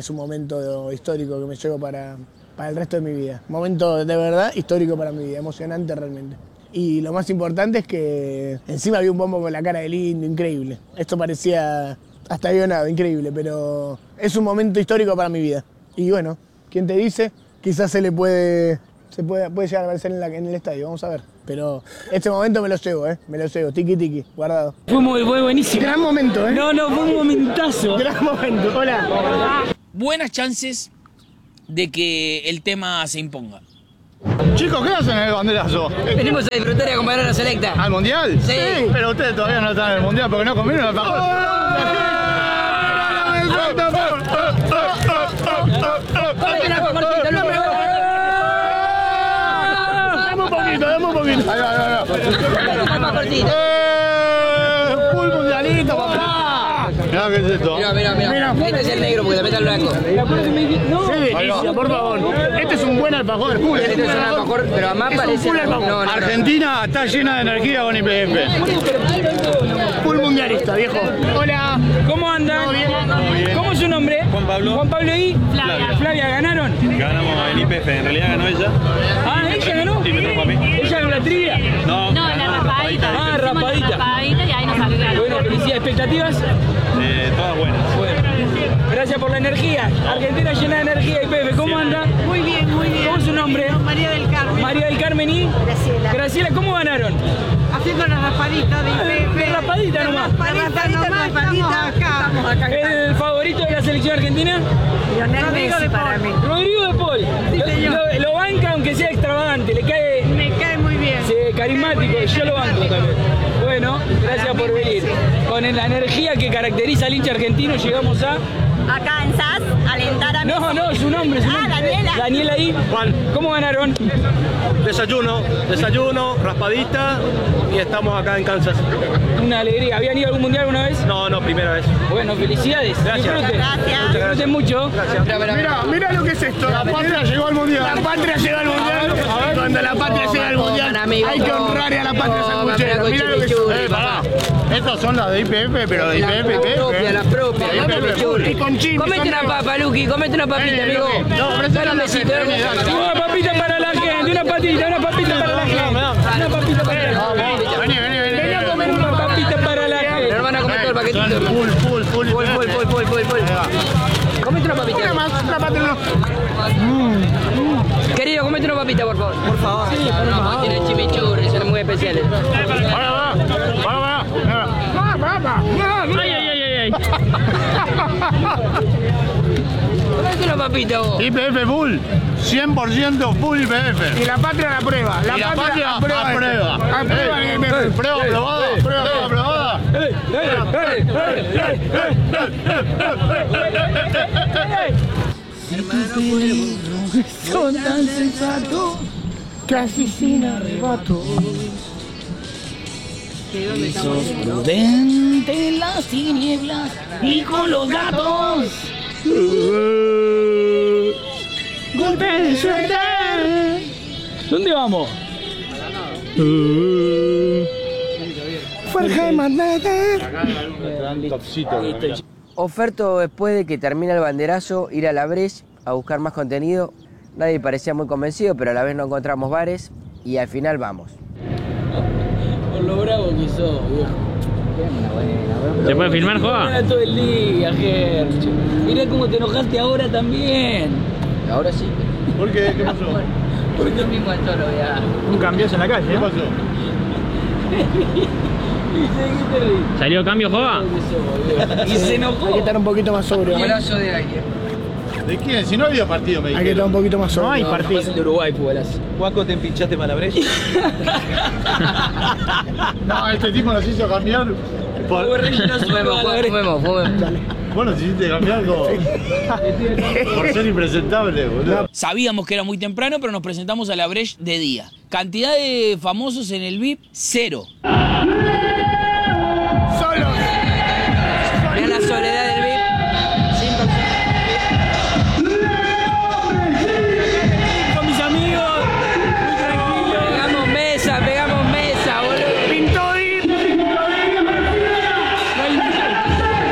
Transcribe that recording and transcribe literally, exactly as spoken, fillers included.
es un momento histórico que me llevo para, para el resto de mi vida. Momento de verdad histórico para mi vida, emocionante realmente. Y lo más importante es que encima había un bombo con la cara del indio, increíble. Esto parecía hasta avionado, increíble, pero es un momento histórico para mi vida. Y bueno, ¿quién te dice? Quizás se le puede, se puede, puede llegar a aparecer en, la, en el estadio, vamos a ver. Pero este momento me lo llevo, ¿eh? Me lo llevo, tiki tiki, guardado. Fue muy fue buenísimo. Gran momento, ¿eh? No, no, fue un momentazo. Gran momento, hola. Buenas chances de que el tema se imponga. Chicos, ¿qué hacen en el banderazo? Venimos a disfrutar y a acompañar a la selecta. ¿Al mundial? Sí. sí. Pero ustedes todavía no están en el mundial porque no comieron el alfajor. Dame un poquito, dame un poquito. Ahí va, ahí va, ahí va. ¡Full mundialito, papá! Mirá qué es esto. Mira, mira, mira. Este es el negro porque también está el blanco. Qué delicia, por favor. Este es un buen alfajor. Full, Este es un alfajor, pero a más parece... full alfajor. No, no, no. Argentina está llena de energía con I P F. Full mundialista, viejo. Hola. ¿Cómo andan? ¿Todo bien? ¿Cómo es su nombre? Juan Pablo. Juan Pablo y Flavia. Flavia, ¿ganaron? Ganamos el I P F, en realidad ganó ella. Ah, ¿ella ganó? Y me trajo a mí. ¿Ella ganó la trivia? No, No, la raspadita. Ah, Hicimos raspadita. La raspadita y ahí nos salió la Bueno, felicidades. ¿Expectativas? eh, todas buenas. Bueno, gracias por la energía. Argentina llena de energía y Pepe, ¿cómo anda? Muy bien, muy bien. ¿Cómo es su nombre? María del Carmen. María del Carmen y Graciela. Graciela, ¿cómo ganaron? Haciendo la raspadita de I P F. La raspadita nomás. Raspadita, nomás, estamos acá. Estamos acá. ¿El favorito de la selección argentina? Lionel Messi para mí. Rodrigo de Paul. Sí, señor. Lo, lo banca aunque sea extravagante, le cae Me cae muy bien. sí, carismático, Muy bien, yo lo banco carismático. también. Bueno, gracias Para por mí, venir. Messi. Con la energía que caracteriza al hincha argentino llegamos a... Acá en S A S, alentar a No, no, su nombre, su Ah, nombre. Daniela. Daniela ahí. Juan. ¿Cómo ganaron? Desayuno, desayuno, raspadita y estamos acá en Kansas. Una alegría. ¿Habían ido a algún mundial alguna vez? No, no, primera vez. Bueno, felicidades. Gracias. Disfruten. Gracias. Disfruten mucho. Mira, mira lo que es esto. La patria llegó al mundial. La patria llega al mundial. Cuando la patria llega al mundial, hay que honrar a la patria sanguchera. Mira lo que es. Eh, pará. Estas son las de I P F, pero de I P F, I P F. propia, la propia. I P F. Y con chimi. Comete una papa, Luqui, comete una papita, amigo. No, ofrecele Dale un una besito, gente, dale un besito. Una papita para la gente, una patita, una papita para la gente. Una papita para la gente. Vení, vení, vení. Ven a comer una papita para la gente. Pero van a comer todo el paquetito. Full, full, full. Full, full, full, full, full, full. Comete una papita. Una más, una patria no. Querido, comete una papita, por favor. Por favor. Sí, por favor. Tienen chimichurri, son muy especiales. Ahora va, ahora va. Ay, ay, ay, ay, ay. Comete una papita, vos. I P F full. cien por ciento full I P Y F. la patria la prueba. Y la patria aprueba. Aprueba el I P F. Prueba aprobada, prueba aprobada. Son tan sensatos, casi sin arrebato. Sos prudente en las tinieblas y con los gatos. Golpe de suerte. ¿Dónde vamos? Fuerza de mandata. Oferto después de que termina el banderazo, ir a la Breche a buscar más contenido. Nadie parecía muy convencido, pero a la vez no encontramos bares y al final vamos. Por lo bravo que sos, viejo. ¿Se puede filmar, Joa? Todo el día, Gercho. Mirá cómo te enojaste ahora también. Ahora sí. ¿Por qué? ¿Qué pasó? Porque yo mismo al toro, ya. Un cambiazo en la calle. ¿Qué pasó? ¿Salió cambio, Joa? Y se enojó. Hay que estar un poquito más sobrio. ¿eh? Golazo de aire. ¿De quién? Si no había partido, me Hay que dijeron. estar un poquito más sobrio. No hay Es partido. de Uruguay, Puelas. Guaco, te empinchaste para la brecha. No, este tipo nos hizo cambiar. Por... Fumemos, fumemos, fumemos. Bueno, nos hiciste cambiar como... por ser impresentable, boludo. Sabíamos que era muy temprano, pero nos presentamos a la Breche de día. Cantidad de famosos en el V I P, cero.